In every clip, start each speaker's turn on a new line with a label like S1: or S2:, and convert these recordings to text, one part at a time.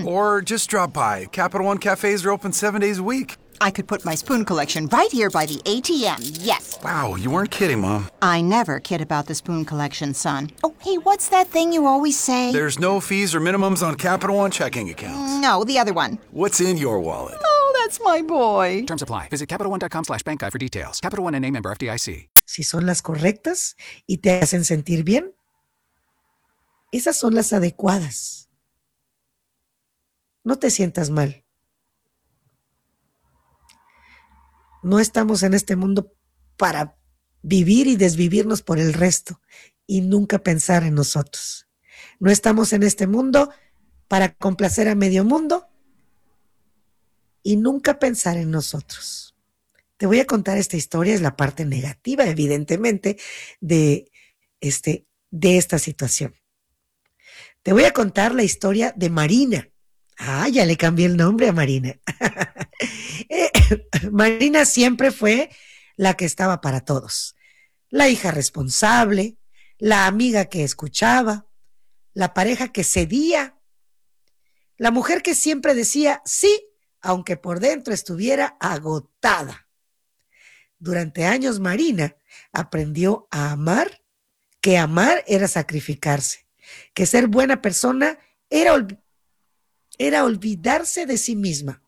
S1: Or just drop by. Capital One cafes are open 7 days a week.
S2: I could put my spoon collection right here by the ATM, yes.
S1: Wow, you weren't kidding, Mom.
S2: I never kid about the spoon collection, son. Oh, hey, what's that thing you always say?
S1: There's no fees or minimums on Capital One checking accounts.
S2: No, the other one.
S1: What's in your wallet?
S2: Oh, that's my boy.
S3: Terms apply. Visit CapitalOne.com/bank guide for details. Capital One N.A. member FDIC.
S4: Si son las correctas y te hacen sentir bien, esas son las adecuadas. No te sientas mal. No estamos en este mundo para vivir y desvivirnos por el resto y nunca pensar en nosotros. No estamos en este mundo para complacer a medio mundo y nunca pensar en nosotros. Te voy a contar esta historia, es la parte negativa, evidentemente, de esta situación. Te voy a contar la historia de Marina. Ah, ya le cambié el nombre a Marina. Marina siempre fue la que estaba para todos. La hija responsable, la amiga que escuchaba, la pareja que cedía, la mujer que siempre decía sí, aunque por dentro estuviera agotada. Durante años Marina aprendió a amar, que amar era sacrificarse, que ser buena persona era olvidarse de sí misma.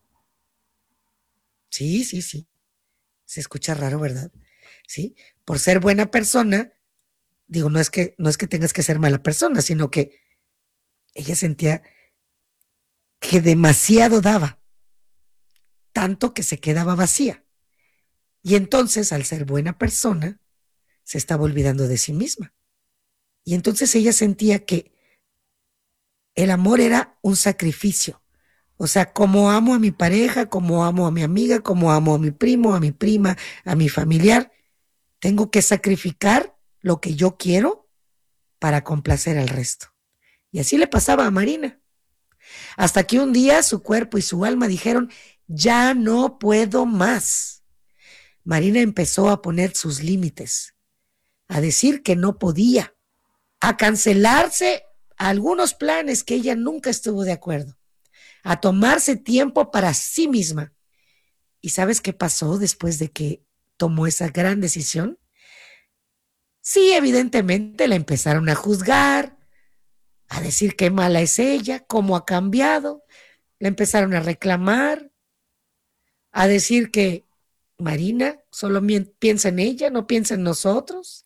S4: Sí. Se escucha raro, ¿verdad? Sí. Por ser buena persona, digo, no es que tengas que ser mala persona, sino que ella sentía que demasiado daba, tanto que se quedaba vacía. Y entonces, al ser buena persona, se estaba olvidando de sí misma. Y entonces ella sentía que el amor era un sacrificio. O sea, como amo a mi pareja, como amo a mi amiga, como amo a mi primo, a mi prima, a mi familiar, tengo que sacrificar lo que yo quiero para complacer al resto. Y así le pasaba a Marina. Hasta que un día su cuerpo y su alma dijeron, ya no puedo más. Marina empezó a poner sus límites, a decir que no podía, a cancelarse algunos planes que ella nunca estuvo de acuerdo, a tomarse tiempo para sí misma. ¿Y sabes qué pasó después de que tomó esa gran decisión? Sí, evidentemente la empezaron a juzgar, a decir qué mala es ella, cómo ha cambiado. La empezaron a reclamar, a decir que Marina solo piensa en ella, no piensa en nosotros.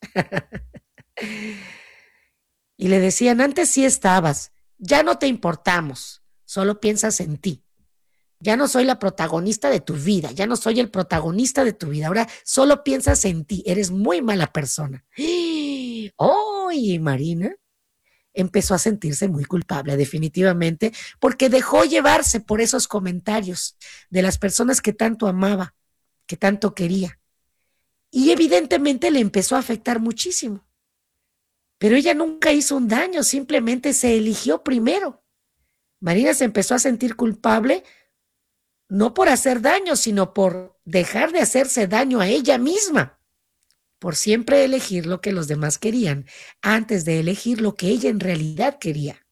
S4: Y le decían, antes sí estabas, ya no te importamos. Solo piensas en ti. Ya no soy la protagonista de tu vida. Ya no soy el protagonista de tu vida. Ahora solo piensas en ti. Eres muy mala persona. ¡Oh! Y Marina empezó a sentirse muy culpable, definitivamente, porque dejó llevarse por esos comentarios de las personas que tanto amaba, que tanto quería. Y evidentemente le empezó a afectar muchísimo. Pero ella nunca hizo un daño, simplemente se eligió primero. Marina se empezó a sentir culpable no por hacer daño, sino por dejar de hacerse daño a ella misma, por siempre elegir lo que los demás querían antes de elegir lo que ella en realidad quería.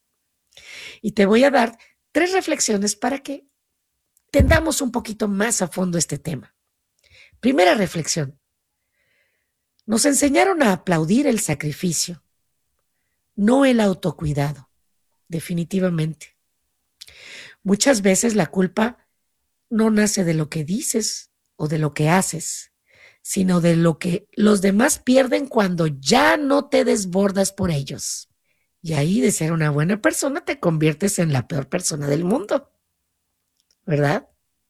S4: Y te voy a dar 3 reflexiones para que entendamos un poquito más a fondo este tema. Primera reflexión. Nos enseñaron a aplaudir el sacrificio, no el autocuidado. Definitivamente. Muchas veces la culpa no nace de lo que dices o de lo que haces, sino de lo que los demás pierden cuando ya no te desbordas por ellos. Y ahí de ser una buena persona te conviertes en la peor persona del mundo. ¿Verdad?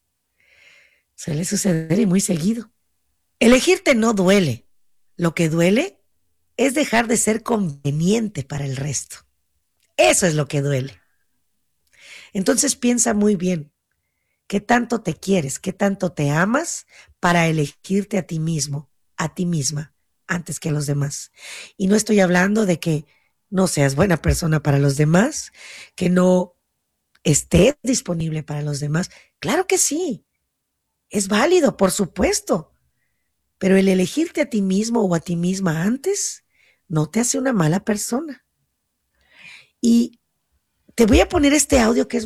S4: Suele suceder y muy seguido. Elegirte no duele. Lo que duele es dejar de ser conveniente para el resto. Eso es lo que duele. Entonces piensa muy bien, ¿qué tanto te quieres, qué tanto te amas para elegirte a ti mismo, a ti misma, antes que a los demás? Y no estoy hablando de que no seas buena persona para los demás, que no estés disponible para los demás. Claro que sí, es válido, por supuesto, pero el elegirte a ti mismo o a ti misma antes no te hace una mala persona. Y te voy a poner este audio que es